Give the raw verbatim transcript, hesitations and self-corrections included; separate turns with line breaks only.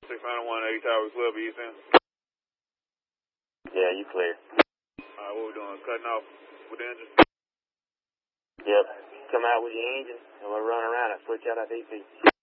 six nine one eight Towers Club, you saying?
Yeah, you clear.
Alright, what we doing? Cutting off with the engine?
Yep. Come out with your engine, and we'll run around and switch out our D C.